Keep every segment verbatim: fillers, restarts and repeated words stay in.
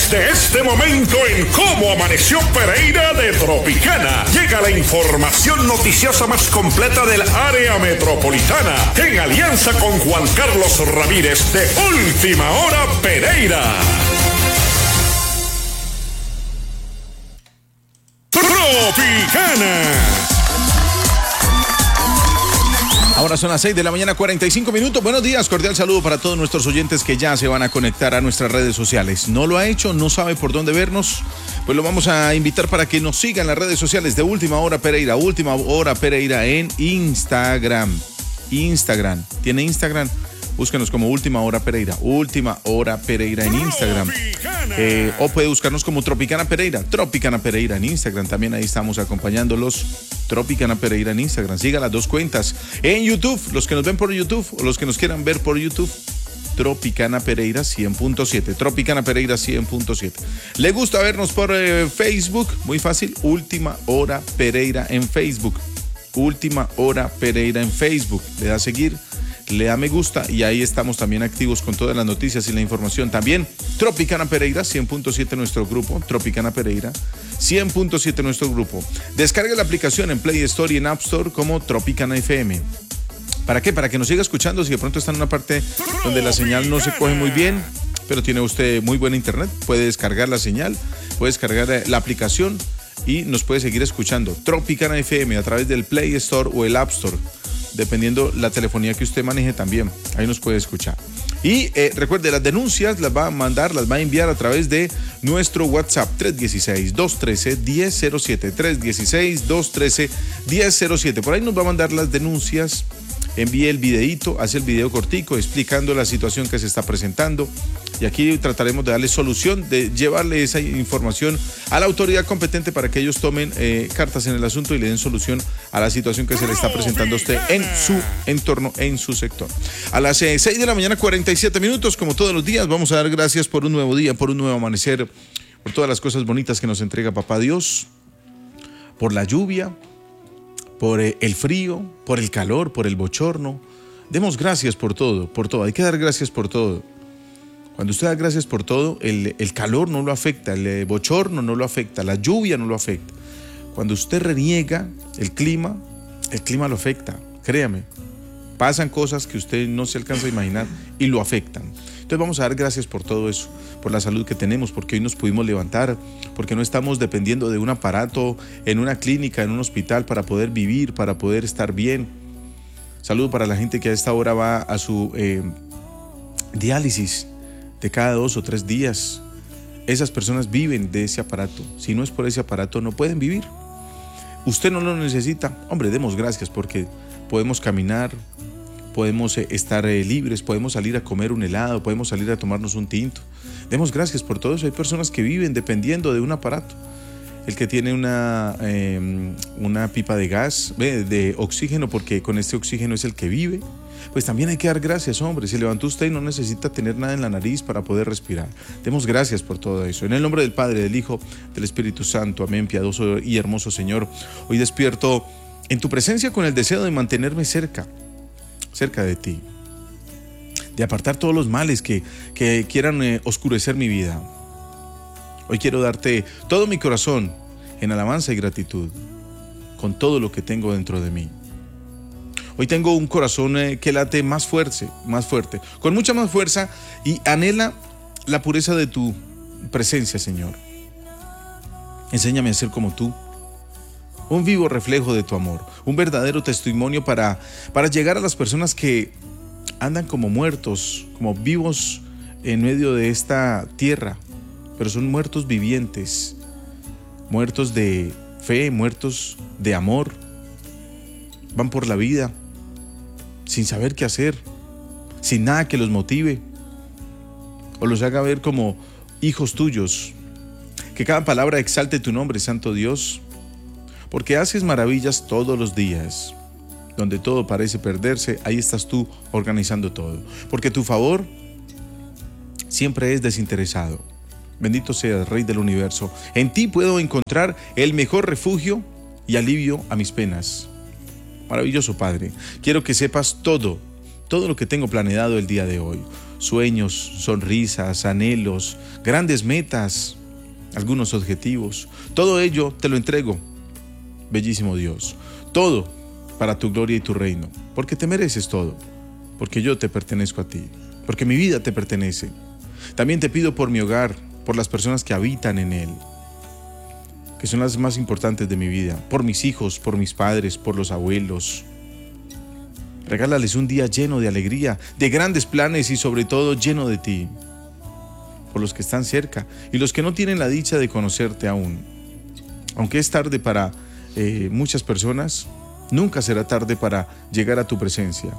Desde este momento en Cómo Amaneció Pereira de Tropicana, llega la información noticiosa más completa del área metropolitana, en alianza con Juan Carlos Ramírez de Última Hora Pereira. Tropicana. Ahora son las seis de la mañana, cuarenta y cinco minutos. Buenos días, cordial saludo para todos nuestros oyentes que ya se van a conectar a nuestras redes sociales. ¿No lo ha hecho? ¿No sabe por dónde vernos? Pues lo vamos a invitar para que nos sigan en las redes sociales de Última Hora Pereira. Última Hora Pereira en Instagram. Instagram. ¿Tiene Instagram? Búscanos como Última Hora Pereira. Última Hora Pereira en Instagram. Eh, o puede buscarnos como Tropicana Pereira. Tropicana Pereira en Instagram. También ahí estamos acompañándolos. Tropicana Pereira en Instagram. Siga las dos cuentas. En YouTube, los que nos ven por YouTube o los que nos quieran ver por YouTube. Tropicana Pereira cien punto siete. Tropicana Pereira cien punto siete. ¿Le gusta vernos por eh, Facebook? Muy fácil. Última Hora Pereira en Facebook. Última Hora Pereira en Facebook. Le da a seguir. Le da me gusta y ahí estamos también activos con todas las noticias y la información. También Tropicana Pereira cien punto siete nuestro grupo. Tropicana Pereira cien punto siete nuestro grupo. Descargue la aplicación en Play Store y en App Store como Tropicana F M. ¿Para qué? Para que nos siga escuchando. Si de pronto está en una parte donde la señal no se coge muy bien, pero tiene usted muy buena internet, puede descargar la señal, puede descargar la aplicación y nos puede seguir escuchando. Tropicana F M a través del Play Store o el App Store, dependiendo la telefonía que usted maneje también. Ahí nos puede escuchar. Y eh, recuerde, las denuncias las va a mandar, las va a enviar a través de nuestro WhatsApp tres uno seis, dos uno tres, uno cero cero siete. tres uno seis, dos uno tres, uno cero cero siete. Por ahí nos va a mandar las denuncias. Envíe el videíto, hace el video cortico explicando la situación que se está presentando. Y aquí trataremos de darle solución, de llevarle esa información a la autoridad competente para que ellos tomen eh, cartas en el asunto y le den solución a la situación que se le está presentando a usted en su entorno, en su sector. A las eh, seis de la mañana, cuarenta y siete minutos, como todos los días, vamos a dar gracias por un nuevo día, por un nuevo amanecer, por todas las cosas bonitas que nos entrega Papá Dios, por la lluvia, por eh, el frío, por el calor, por el bochorno. Demos gracias por todo, por todo. Hay que dar gracias por todo. Cuando usted da gracias por todo, el, el calor no lo afecta, el bochorno no lo afecta, la lluvia no lo afecta. Cuando usted reniega el clima, el clima lo afecta, créame. Pasan cosas que usted no se alcanza a imaginar y lo afectan. Entonces vamos a dar gracias por todo eso, por la salud que tenemos, porque hoy nos pudimos levantar, porque no estamos dependiendo de un aparato en una clínica, en un hospital para poder vivir, para poder estar bien. Saludo para la gente que a esta hora va a su eh, diálisis de cada dos o tres días. Esas personas viven de ese aparato. Si no es por ese aparato, no pueden vivir. Usted no lo necesita. Hombre, demos gracias porque podemos caminar, podemos estar libres, podemos salir a comer un helado, podemos salir a tomarnos un tinto. Demos gracias por todo eso. Hay personas que viven dependiendo de un aparato. El que tiene una, eh, una pipa de gas, de oxígeno, porque con este oxígeno es el que vive. Pues también hay que dar gracias, hombre. Se levantó usted y no necesita tener nada en la nariz para poder respirar. Demos gracias por todo eso. En el nombre del Padre, del Hijo, del Espíritu Santo. Amén, piadoso y hermoso Señor. Hoy despierto en tu presencia con el deseo de mantenerme cerca, cerca de ti. De apartar todos los males que, que quieran eh, oscurecer mi vida. Hoy quiero darte todo mi corazón en alabanza y gratitud, con todo lo que tengo dentro de mí. Hoy tengo un corazón eh, que late más fuerte, más fuerte, con mucha más fuerza y anhela la pureza de tu presencia, Señor. Enséñame a ser como tú, un vivo reflejo de tu amor, un verdadero testimonio para, para llegar a las personas que andan como muertos, como vivos en medio de esta tierra, pero son muertos vivientes, muertos de fe, muertos de amor. Van por la vida sin saber qué hacer, sin nada que los motive o los haga ver como hijos tuyos. Que cada palabra exalte tu nombre, Santo Dios, porque haces maravillas todos los días. Donde todo parece perderse, ahí estás tú organizando todo, porque tu favor siempre es desinteresado. Bendito seas, Rey del universo. En ti puedo encontrar el mejor refugio y alivio a mis penas. Maravilloso Padre, quiero que sepas todo, todo lo que tengo planeado el día de hoy. sueños, sonrisas, anhelos, grandes metas, algunos objetivos. Todo ello te lo entrego, bellísimo Dios. Todo para tu gloria y tu reino, porque te mereces todo, porque yo te pertenezco a ti, porque mi vida te pertenece. También te pido por mi hogar, por las personas que habitan en él, que son las más importantes de mi vida, por mis hijos, por mis padres, por los abuelos. Regálales un día lleno de alegría, de grandes planes y sobre todo lleno de ti. Por los que están cerca y los que no tienen la dicha de conocerte aún. Aunque es tarde para eh, muchas personas, nunca será tarde para llegar a tu presencia.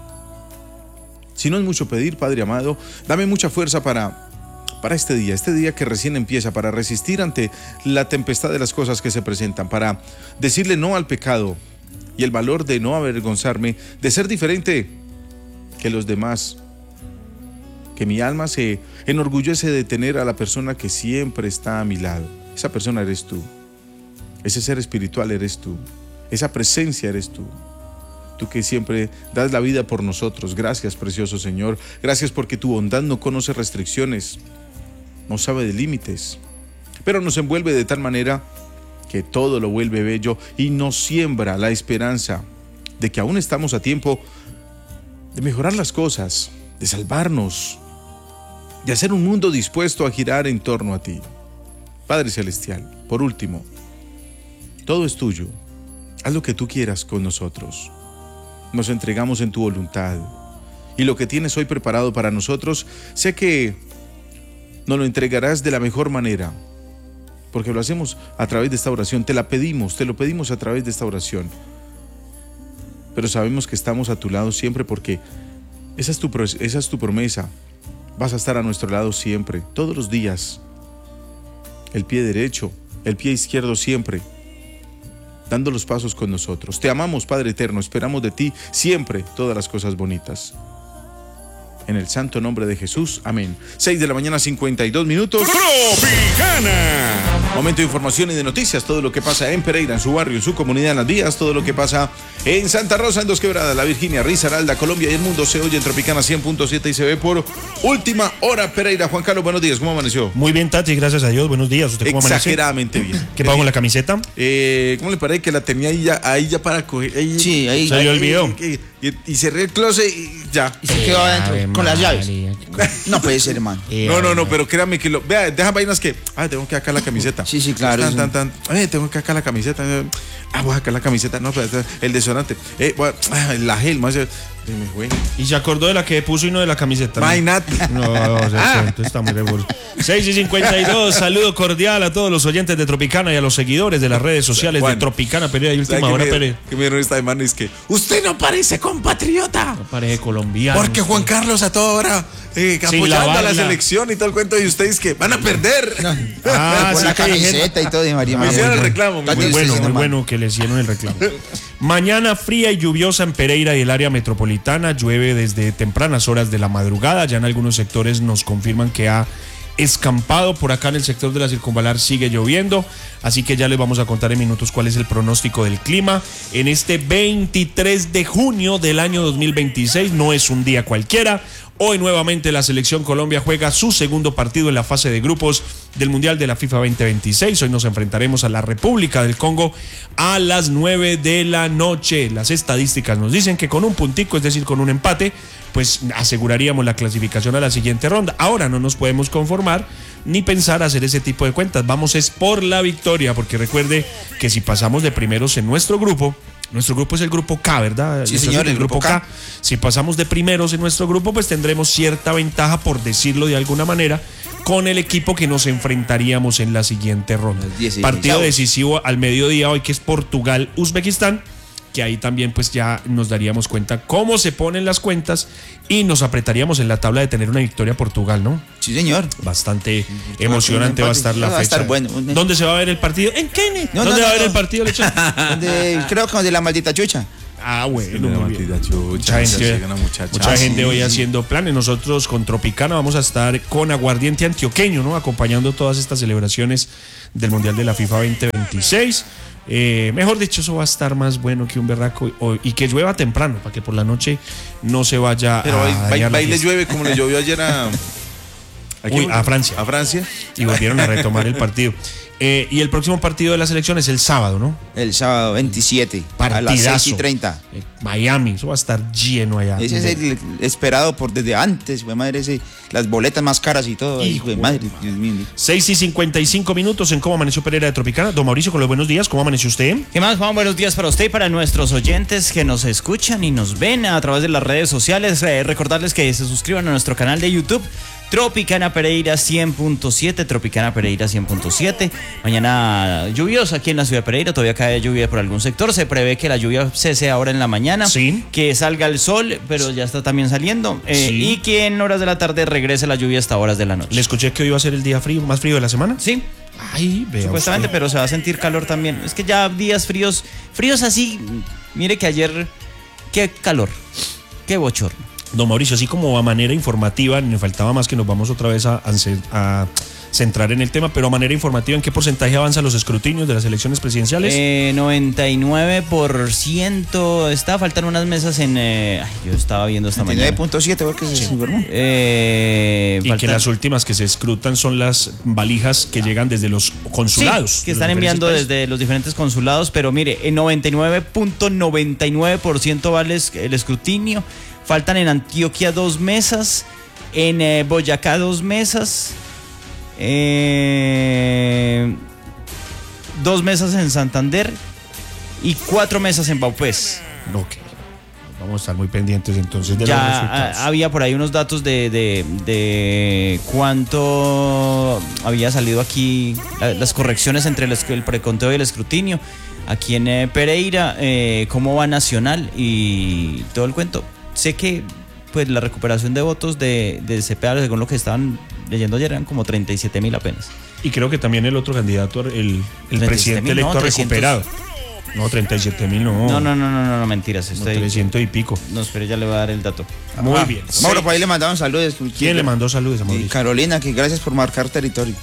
Si no es mucho pedir, Padre amado, dame mucha fuerza para, para este día, este día que recién empieza, para resistir ante la tempestad de las cosas que se presentan, para decirle no al pecado y el valor de no avergonzarme, de ser diferente que los demás, que mi alma se enorgullece de tener a la persona que siempre está a mi lado. Esa persona eres tú, ese ser espiritual eres tú, esa presencia eres tú. Tú que siempre das la vida por nosotros. Gracias, precioso Señor. Gracias porque tu bondad no conoce restricciones, no sabe de límites, pero nos envuelve de tal manera que todo lo vuelve bello y nos siembra la esperanza de que aún estamos a tiempo de mejorar las cosas, de salvarnos, de hacer un mundo dispuesto a girar en torno a ti. Padre Celestial, por último, todo es tuyo. Haz lo que tú quieras con nosotros. Nos entregamos en tu voluntad. Y lo que tienes hoy preparado para nosotros, sé que nos lo entregarás de la mejor manera, porque lo hacemos a través de esta oración. Te la pedimos, te lo pedimos a través de esta oración. Pero sabemos que estamos a tu lado siempre, porque esa es tu, esa es tu promesa. Vas a estar a nuestro lado siempre, todos los días. El pie derecho, el pie izquierdo siempre, dando los pasos con nosotros. Te amamos, Padre eterno, esperamos de ti siempre todas las cosas bonitas. En el santo nombre de Jesús, amén. seis de la mañana, cincuenta y dos minutos. Tropicana. Momento de información y de noticias, todo lo que pasa en Pereira, en su barrio, en su comunidad, en las vías, todo lo que pasa en Santa Rosa, en Dos Quebradas, La Virginia, Risaralda, Colombia y el mundo se oye en Tropicana cien punto siete y se ve por Última Hora Pereira. Juan Carlos, buenos días, ¿cómo amaneció? Muy bien, Tati, gracias a Dios, buenos días. ¿Usted cómo amaneció? Exageradamente bien. ¿Qué pago con la camiseta? Eh, ¿Cómo le parece que la tenía ahí ya, ahí ya para coger? Ahí, Sí, ahí. Se le olvidó. Y, y, y cerré el closet y ya. Y se quedó adentro Ave con las llaves. María. No puede ser, hermano. No, no, no, pero créame que lo. Vea, deja vainas que. Ah, tengo que acá la camiseta. Sí, sí, claro. Tan, sí. tan, tan. Eh, tengo que acá la camiseta. Ah, voy a acá la camiseta. No, pero el desodorante. Eh, voy a, ah, la gel, más. Eh, me fue. Y se acordó de la que puso y no de la camiseta. My not. No, no, no, Ah. está muy revuelto. seis y cincuenta y dos, saludo cordial a todos los oyentes de Tropicana y a los seguidores de las redes sociales Juan, de Tropicana Pereira y ¿Sabe Última qué Hora me- Pereira. Que me dieron esta de mano es que usted no parece compatriota. Parece colombiano. Porque Juan Carlos a toda hora eh, Sin apoyando a la lavarla. selección y todo el cuento y ustedes que van a perder. Ah, Con sí la que dijeron. camiseta y todo de María Me María. hicieron el bueno. reclamo. me Muy Muy hicieron- bueno, sí, muy hermano. bueno que le hicieron el reclamo. Mañana fría y lluviosa en Pereira y el área metropolitana. Llueve desde tempranas horas de la madrugada. Ya en algunos sectores nos confirman que ha escampado. Por acá en el sector de la Circunvalar sigue lloviendo. Así que ya les vamos a contar en minutos cuál es el pronóstico del clima. En este veintitrés de junio del año dos mil veintiséis, no es un día cualquiera. Hoy nuevamente la selección Colombia juega su segundo partido en la fase de grupos del Mundial de la FIFA veinte veintiséis. Hoy nos enfrentaremos a la República del Congo a las nueve de la noche. Las estadísticas nos dicen que con un puntico, es decir, con un empate, pues aseguraríamos la clasificación a la siguiente ronda. Ahora no nos podemos conformar ni pensar hacer ese tipo de cuentas. Vamos es por la victoria, porque recuerde que si pasamos de primeros en nuestro grupo, nuestro grupo es el grupo K, ¿verdad? Sí, señor, el grupo K. Si pasamos de primeros en nuestro grupo, pues tendremos cierta ventaja, por decirlo de alguna manera, con el equipo que nos enfrentaríamos en la siguiente ronda. Los dieciséis. Partido decisivo al mediodía hoy, que es Portugal-Uzbekistán, que ahí también pues ya nos daríamos cuenta cómo se ponen las cuentas y nos apretaríamos en la tabla de tener una victoria Portugal, ¿no? Sí, señor. Bastante emocionante va a estar la Va a fecha. estar bueno. ¿Dónde se va a ver el partido? ¿En Kennedy? No, ¿Dónde no, va a no, ver no. el partido, Lechón? Donde, creo que donde la maldita chucha. Ah, bueno, Una muy bien. maldita chucha, Mucha gente, llega una muchacha. mucha Ah, gente sí, hoy sí. haciendo planes. Nosotros con Tropicana vamos a estar con Aguardiente Antioqueño, ¿no? Acompañando todas estas celebraciones del Mundial de la FIFA veinte veintiséis. Eh, mejor dicho, eso va a estar más bueno que un berraco y, y que llueva temprano, para que por la noche no se vaya Pero a ahí, dañar ahí- la ahí le fiesta. llueve como le llovió ayer a... ¿a quién Uy, fue? a Francia. A Francia. Y volvieron a retomar el partido. Eh, y el próximo partido de la selección es el sábado, ¿no? El sábado veintisiete a las Partidazo. seis y treinta. Eh, Miami, eso va a estar lleno allá. Ese es el esperado por desde antes, güey, madre, ese, las boletas más caras y todo. Ay, Hijo güey, de madre, Dios mío. seis y cincuenta y cinco minutos en Cómo Amaneció Pereira de Tropicana. Don Mauricio, con los buenos días, ¿cómo amaneció usted? ¿Qué más, Juan? Buenos días para usted y para nuestros oyentes que nos escuchan y nos ven a través de las redes sociales. Eh, recordarles que se suscriban a nuestro canal de YouTube, Tropicana Pereira cien punto siete, Tropicana Pereira cien punto siete. Mañana lluviosa aquí en la ciudad de Pereira, todavía cae lluvia por algún sector. Se prevé que la lluvia cese ahora en la mañana, Sí. que salga el sol, pero ya está también saliendo. eh, Sí. Y que en horas de la tarde regrese la lluvia hasta horas de la noche. Le escuché que hoy iba a ser el día frío, más frío de la semana. Sí, Ay, vea supuestamente, usted. pero se va a sentir calor también. Es que ya días fríos, fríos así, mire que ayer, qué calor, qué bochorno. Don Mauricio, así como a manera informativa, me faltaba más que nos vamos otra vez a, a- a centrar en el tema, pero a manera informativa, ¿en qué porcentaje avanzan los escrotatorios de las elecciones presidenciales? Eh, noventa y nueve por ciento está, faltan unas mesas en... eh, ay, yo estaba viendo esta noventa y nueve mañana. punto siete, porque se enfermó. Eh, y que faltan- las últimas que se escrutan son las valijas que llegan desde los consulados. Sí, de que los están diferentes enviando países. desde los diferentes consulados, pero mire, en noventa y nueve punto noventa y nueve por ciento vale es- el escrutinio. Faltan en Antioquia dos mesas, en eh, Boyacá dos mesas, eh, dos mesas en Santander y cuatro mesas en Baupés. Ok. Vamos a estar muy pendientes entonces de los Ya resultados. ah, había por ahí unos datos de, de, de cuánto había salido aquí, la- las correcciones entre el, esc- el preconteo y el escrutinio. Aquí en eh, Pereira, eh, cómo va Nacional y todo el cuento. Sé que pues la recuperación de votos de, de C P A, según lo que estaban leyendo ayer, eran como treinta y siete mil apenas. Y creo que también el otro candidato, el, el treinta y siete presidente mil, electo no, trescientos. recuperado. No, treinta y siete mil, no. No, no, no, no, no, no mentiras. No, Estoy, trescientos y pico. no, espere, ya le voy a dar el dato. Muy Ah, bien. Mauro, Sí. por ahí le mandaron saludos. ¿Quién le mandó saludos a Y Mauricio? Carolina, que gracias por marcar territorio.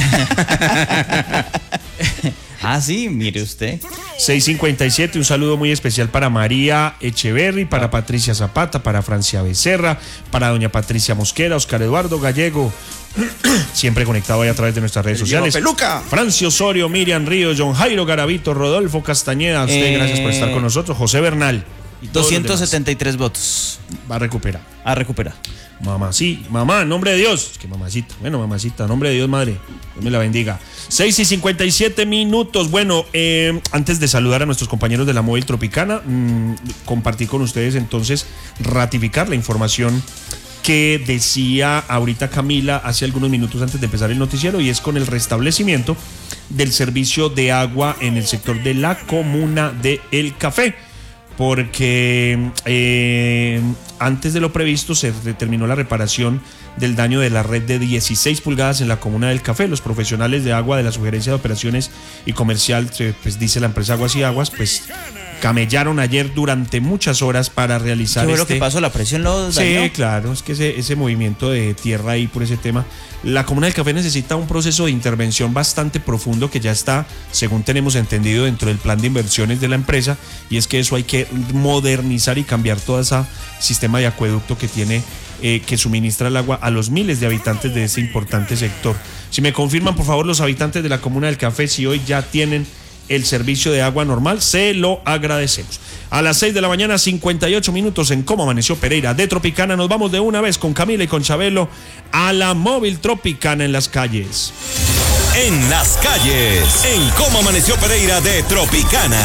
Ah, sí, mire usted. seis cincuenta y siete, un saludo muy especial para María Echeverry, para Patricia Zapata, para Francia Becerra, para doña Patricia Mosquera, Oscar Eduardo Gallego, siempre conectado ahí a través de nuestras redes El sociales. viejo Peluca. Francio Osorio, Miriam Ríos, John Jairo Garavito, Rodolfo Castañeda, a usted Eh, gracias por estar con nosotros, José Bernal. y todos los doscientos demás. setenta y tres votos Va a recuperar. a recuperar. Mamá, sí, mamá, en nombre de Dios. Es que mamacita, bueno, mamacita, en nombre de Dios, madre. Dios me la bendiga. seis y cincuenta y siete minutos. Bueno, eh, antes de saludar a nuestros compañeros de la Móvil Tropicana, mmm, compartí con ustedes entonces ratificar la información que decía ahorita Camila hace algunos minutos antes de empezar el noticiero, y es con el restablecimiento del servicio de agua en el sector de la comuna de El Café. Porque eh, antes de lo previsto se determinó la reparación del daño de la red de dieciséis pulgadas en la comuna del Café. Los profesionales de agua de la Sugerencia de Operaciones y Comercial, pues dice la empresa Aguas y Aguas, pues camellaron ayer durante muchas horas para realizar ¿Qué fue lo este... que pasó? ¿La presión lo dañó? Sí, claro, es que ese, ese movimiento de tierra ahí por ese tema, la Comuna del Café necesita un proceso de intervención bastante profundo que ya está, según tenemos entendido, dentro del plan de inversiones de la empresa, y es que eso hay que modernizar y cambiar todo ese sistema de acueducto que tiene, eh, que suministra el agua a los miles de habitantes de ese importante sector. Si me confirman, por favor, los habitantes de la Comuna del Café, si hoy ya tienen el servicio de agua normal, se lo agradecemos. A las seis de la mañana, cincuenta y ocho minutos en Cómo Amaneció Pereira de Tropicana. Nos vamos de una vez con Camila y con Chabelo a la Móvil Tropicana en las calles. En las calles, en Cómo Amaneció Pereira de Tropicana.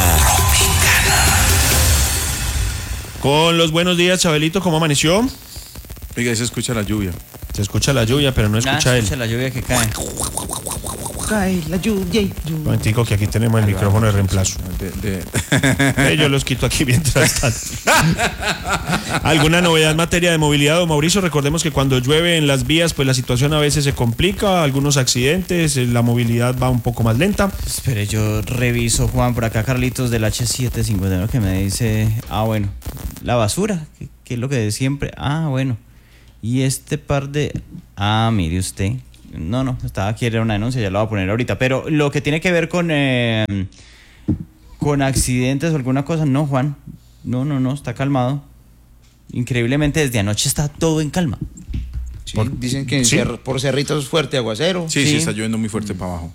Con los buenos días, Chabelito, ¿cómo amaneció? Oiga, ahí se escucha la lluvia. Se escucha la lluvia, pero no Nada, escucha él. escucha la lluvia que cae. Cae la lluvia y Un momentico, que aquí tenemos el micrófono de reemplazo. De- de- Eh, Yo los quito aquí mientras tanto. ¿Alguna novedad en materia de movilidad, don Mauricio? Recordemos que cuando llueve en las vías, pues la situación a veces se complica, algunos accidentes, eh, la movilidad va un poco más lenta. Espere, yo reviso, Juan, por acá Carlitos del H setecientos cincuenta y uno que me dice, ah, bueno, la basura, que, que es lo que de siempre. Ah, bueno. Y este par de... Ah, mire usted. No, no, estaba aquí, era una denuncia, ya la voy a poner ahorita. Pero lo que tiene que ver con... eh, con accidentes o alguna cosa. No, Juan. No, no, no, está calmado. Increíblemente desde anoche está todo en calma. Sí, dicen que ¿Sí? Cer- por Cerritos fuerte aguacero. Sí, sí, Sí. está lloviendo muy fuerte para abajo.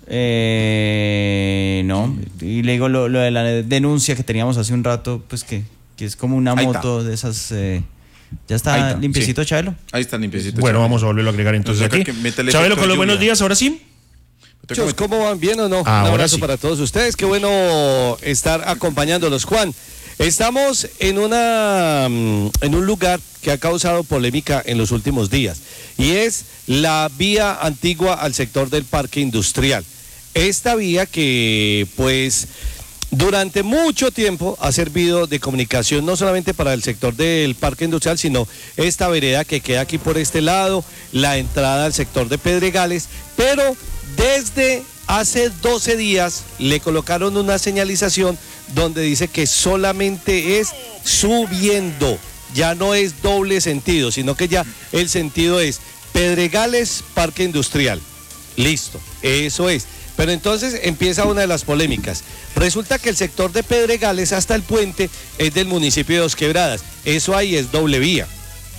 Eh, no, y le digo lo, lo de la denuncia que teníamos hace un rato, pues que, que es como una Ahí moto de esas. eh, ya está, Ahí está, limpiecito, sí. Chabelo. Ahí está limpiecito. Bueno, Chabelo. vamos a volverlo a agregar entonces Nos toca aquí. que métele Chabelo, efecto con los lluvia. buenos días, ahora sí. Me toca Muchachos, ¿cómo van? ¿Bien o no? Ahora Un abrazo sí. para todos ustedes. Qué bueno estar acompañándolos, Juan. Estamos en una mm, en un lugar que ha causado polémica en los últimos días y es la vía antigua al sector del parque industrial. Esta vía que pues durante mucho tiempo ha servido de comunicación no solamente para el sector del parque industrial, sino esta vereda que queda aquí por este lado, la entrada al sector de Pedregales, pero desde hace doce días le colocaron una señalización donde dice que solamente es subiendo, ya no es doble sentido, sino que ya el sentido es Pedregales, parque industrial. Listo, eso es. Pero entonces empieza una de las polémicas. Resulta que el sector de Pedregales hasta el puente es del municipio de Dos Quebradas. Eso ahí es doble vía.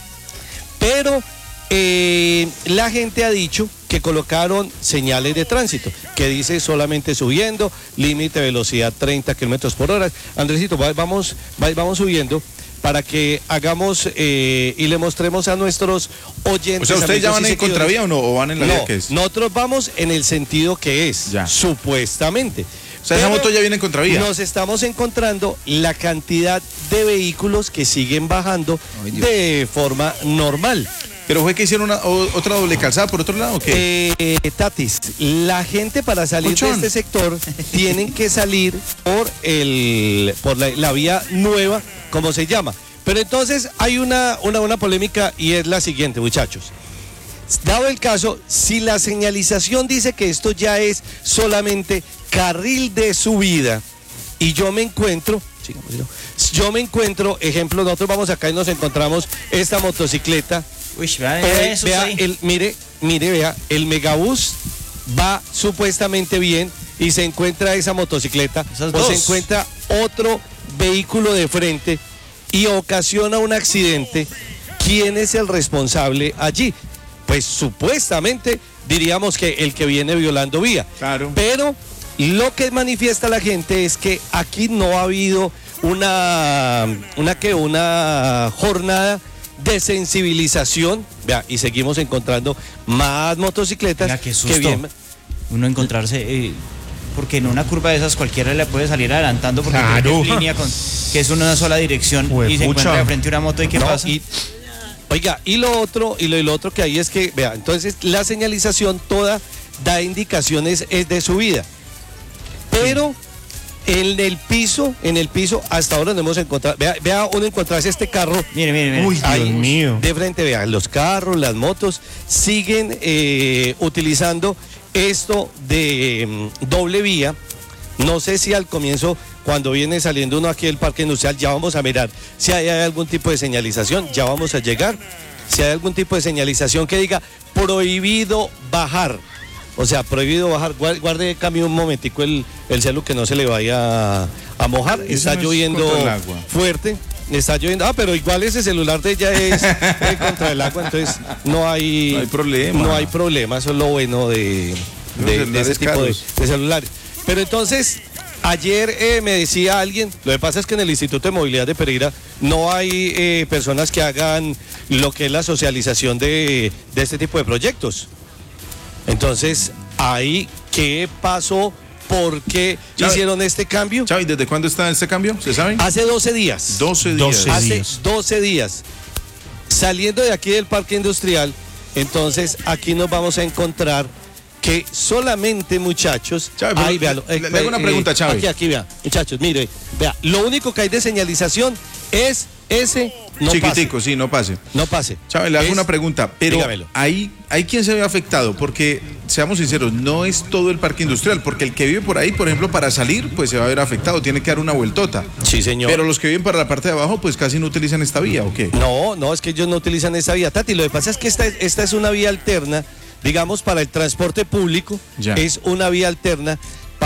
Pero eh, la gente ha dicho que colocaron señales de tránsito, que dice solamente subiendo, límite de velocidad treinta kilómetros por hora. Andresito, va- vamos, va- vamos subiendo para que hagamos eh, y le mostremos a nuestros O oyentes. sea, ¿ustedes ya amigos van y en seguidores. contravía o no? ¿O van en la No, vía que es? nosotros vamos en el sentido que es, Ya. supuestamente. O sea, esa Pero moto ya viene en contravía. Nos estamos encontrando la cantidad de vehículos que siguen bajando Ay, Dios. de forma normal. ¿Pero fue que hicieron una, o- otra doble calzada por otro lado o qué? Eh, Tatis, la gente para salir Muchón. de este sector tienen que salir por el por la, la vía nueva, como se llama. Pero entonces hay una, una, una polémica y es la siguiente, muchachos. Dado el caso, si la señalización dice que esto ya es solamente carril de subida y yo me encuentro, sigamos, ¿no? yo me encuentro, ejemplo, nosotros vamos acá y nos encontramos esta motocicleta. Uy, vea, Eh, eso vea, ahí. el, mire, mire, vea, el megabús va supuestamente bien y se encuentra esa motocicleta Esas o se dos. encuentra otro vehículo de frente y ocasiona un accidente. ¿Quién es el responsable allí? Pues supuestamente diríamos que el que viene violando vía. Claro. Pero lo que manifiesta la gente es que aquí no ha habido una, una, que, una jornada de sensibilización. Vea, y seguimos encontrando más motocicletas Mira, qué que susto. vienen. Uno encontrarse, eh, porque en una curva de esas cualquiera le puede salir adelantando porque Claro. creo que es línea con, que es una sola dirección Jue y se pucha. encuentra de frente a una moto y qué No, pasa. y- oiga, y lo otro, y lo, y lo otro que hay es que, vea, entonces la señalización toda da indicaciones es de subida. Pero en el piso, en el piso, hasta ahora no hemos encontrado. Vea, vea uno encontrarse este carro. Mire, mire, mire. Uy, Dios Ahí, mío. de frente, vean, los carros, las motos siguen eh, utilizando esto de mm, doble vía. No sé si al comienzo, cuando viene saliendo uno aquí del parque industrial, ya vamos a mirar si hay algún tipo de señalización, ya vamos a llegar. Si hay algún tipo de señalización que diga prohibido bajar. O sea, prohibido bajar. Guarde, guarde cambio un momentico el, el celu que no se le vaya a, a mojar. Eso Está no es lloviendo contra el agua. fuerte. Está lloviendo. Ah, pero igual ese celular de ella es eh, contra el agua, entonces no hay, No hay problema. No hay problema. Eso es lo bueno de, Los de- de celulares ese tipo de, caros. de celulares. Pero entonces, ayer eh, me decía alguien, lo que pasa es que en el Instituto de Movilidad de Pereira no hay eh, personas que hagan lo que es la socialización de, de este tipo de proyectos. Entonces, ahí, ¿qué pasó? ¿Por qué Chávez. hicieron este cambio? Chavi, ¿desde cuándo está este cambio? ¿Se sabe? Hace doce días. doce días. doce Hace días. doce días. Saliendo de aquí del parque industrial, entonces aquí nos vamos a encontrar que solamente, muchachos. Chávez, pero ahí, véalo, le- le hago una pregunta, Chávez. Aquí, aquí, vea. Muchachos, mire, vea. Lo único que hay de señalización es ese no Chiquitico, sí, no pase. pase. No pase. Chávez, le hago Es- una pregunta, pero Dígamelo. ahí hay quien se ve afectado, porque seamos sinceros, no es todo el parque industrial, porque el que vive por ahí, por ejemplo, para salir, pues se va a ver afectado, tiene que dar una vueltota. Sí, señor. Pero los que viven para la parte de abajo, pues casi no utilizan esta vía, ¿o qué? No, no, es que ellos no utilizan esa vía. Tati, lo que pasa es que esta, esta es una vía alterna, digamos, para el transporte público. Ya. Es una vía alterna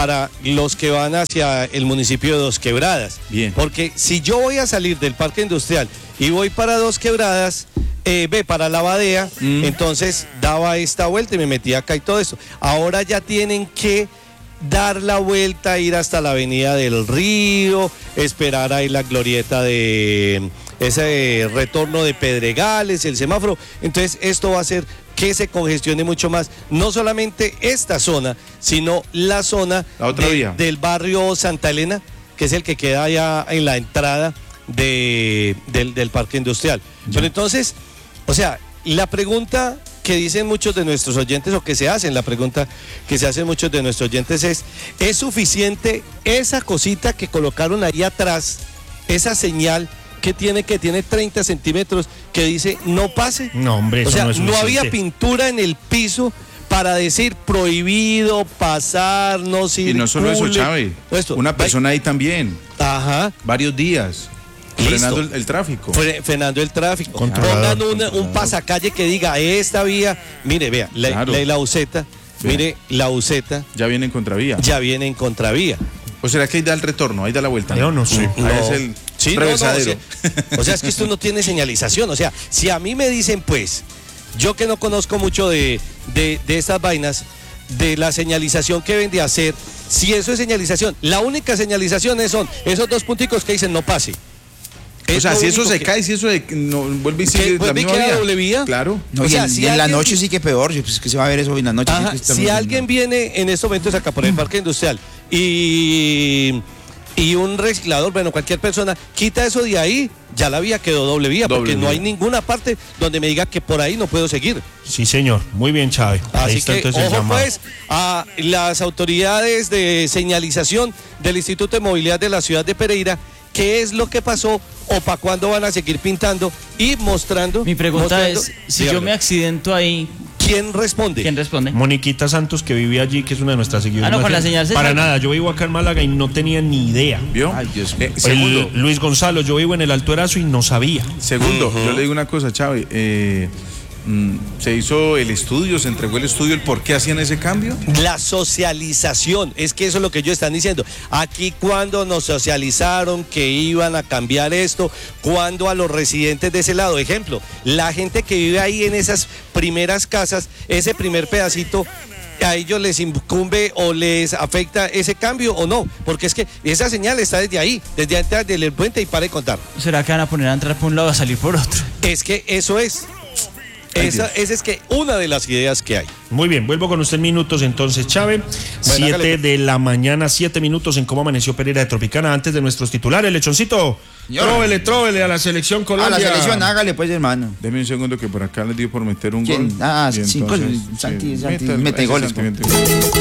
para los que van hacia el municipio de Dos Quebradas. Bien. Porque si yo voy a salir del parque industrial y voy para Dos Quebradas, eh, ve para la Badea, mm. entonces daba esta vuelta y me metía acá y todo eso. Ahora ya tienen que dar la vuelta, ir hasta la avenida del Río, esperar ahí la glorieta de ese retorno de Pedregales, el semáforo. Entonces esto va a hacer que se congestione mucho más, no solamente esta zona, sino la zona la otra de, vía. del barrio Santa Elena, que es el que queda allá en la entrada de, del, del parque industrial. Ya. Pero entonces, o sea, la pregunta que dicen muchos de nuestros oyentes, o que se hacen, la pregunta que se hacen muchos de nuestros oyentes es, ¿es suficiente esa cosita que colocaron ahí atrás, esa señal que tiene, que tiene treinta centímetros, que dice no pase? No, hombre, eso o sea, no es no suficiente. había pintura en el piso para decir prohibido pasar, no circule. Y no solo eso, Chávez, Esto, una persona ahí también, ajá, varios días. Listo. Frenando el, el tráfico. Fre, frenando el tráfico. Controlador. Pongan una, un pasacalle que diga esta vía, mire, vea, la, Claro. la, la Uceta, Vea. mire, la Uceta Ya viene en contravía. ya viene en contravía. ¿O será que ahí da el retorno, ahí da la vuelta? Yo no sé. Ahí es el Sí, no, no, o, reversadero. sea, o sea, es que esto no tiene señalización. O sea, si a mí me dicen, pues, yo que no conozco mucho de, de, de estas vainas, de la señalización que deben de hacer, si eso es señalización, la única señalización es, son esos dos punticos que dicen no pase. O Es sea, lo si eso único se que- cae, si eso de- no, vuelve y ¿Qué? sigue la ¿Vuelve y misma queda vía. doble vía? Claro. No, O y sea, en, si y en la alguien- noche sí que peor, pues que se va a ver eso en la noche. sí Ajá, que estamos si en- alguien viene en estos momentos acá por el parque industrial y, y un reciclador, bueno, cualquier persona, quita eso de ahí, ya la vía quedó doble vía, Doble porque no vía. hay ninguna parte donde me diga que por ahí no puedo seguir. Sí, señor. Muy bien, Chávez. Ahí Así está que, entonces el ojo llamado. pues, a las autoridades de señalización del Instituto de Movilidad de la ciudad de Pereira, qué es lo que pasó o para cuándo van a seguir pintando y mostrando. Mi pregunta mostrando- es, si yo Dígamelo. me accidento ahí, ¿Quién responde? ¿quién responde? Moniquita Santos, que vivía allí, que es una de nuestras seguidoras. Ah, no, con la señal se Para salva. nada, yo vivo acá en Málaga y no tenía ni idea. ¿Vio? Ay, Dios Eh, mío. segundo, El Luis Gonzalo, yo vivo en el Alto Erazo y no sabía. segundo yo le digo una cosa, Chávez. eh, mm, se hizo el estudio, se entregó el estudio, el por qué hacían ese cambio. La socialización, es que eso es lo que ellos están diciendo. Aquí cuando nos socializaron que iban a cambiar esto, cuando a los residentes de ese lado, ejemplo, la gente que vive ahí en esas primeras casas, ese primer pedacito, a ellos les incumbe o les afecta ese cambio o no, porque es que esa señal está desde ahí, desde antes del puente y para de contar. ¿Será que van a poner a entrar por un lado y a salir por otro? Es que eso es. Ay, Esa, Dios. esa es que una de las ideas que hay. Muy bien, vuelvo con usted en minutos entonces, Chávez. Siete hágale. de la mañana, siete minutos en cómo amaneció Pereira de Tropicana. Antes de nuestros titulares, Lechoncito, Señor. tróvele, tróvele a la selección A Colombia. la selección, hágale pues, hermano. Déjeme un segundo que por acá les dio por meter un ¿Quién? gol. Ah, Y cinco, entonces, Santi- sí, Santi meta- mete ese goles, Santi mete goles.